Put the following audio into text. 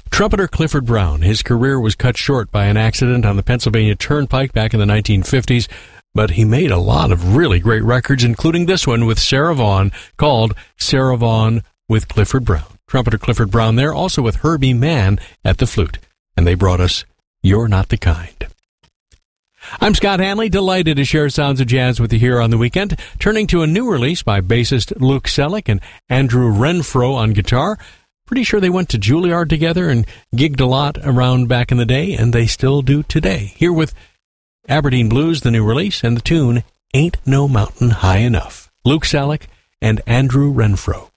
Trumpeter Clifford Brown. His career was cut short by an accident on the Pennsylvania Turnpike back in the 1950s, but he made a lot of really great records, including this one with Sarah Vaughan called Sarah Vaughan with Clifford Brown. Trumpeter Clifford Brown there, also with Herbie Mann at the flute. And they brought us You're Not the Kind. I'm Scott Hanley, delighted to share sounds of jazz with you here on the weekend. Turning to a new release by bassist Luke Selleck and Andrew Renfro on guitar. Pretty sure they went to Juilliard together and gigged a lot around back in the day, and they still do today. Here with Aberdeen Blues, the new release, and the tune Ain't No Mountain High Enough. Luke Selleck and Andrew Renfro.